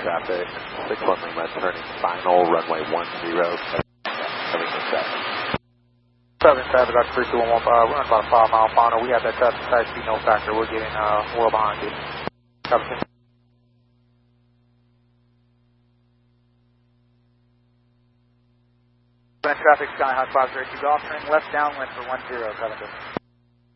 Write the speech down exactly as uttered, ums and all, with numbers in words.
traffic, six one Lima turning final, runway one zero, seven seven. seven traffic, that's three two one one five, we're running about a five mile final. We have that traffic tight speed, no factor, we're getting uh, well behind you. Copy. Traffic, Sky High five zero two Golf, turning left downwind for one zero, seven two.